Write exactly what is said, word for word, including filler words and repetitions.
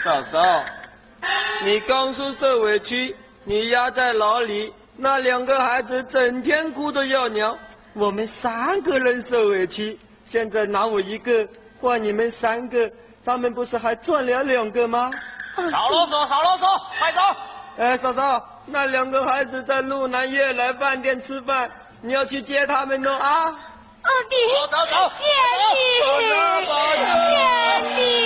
嫂嫂，你刚说受委屈，你压在牢里，那两个孩子整天哭着要娘，我们三个人受委屈，现在拿我一个换你们三个，咱们不是还赚了两个吗？ 少啰嗦，少啰嗦，快走！ 哎，嫂嫂，那两个孩子在路南悦来饭店吃饭，你要去接他们哦啊！ 阿弟， 走走走， 爹地， 走走走爹地。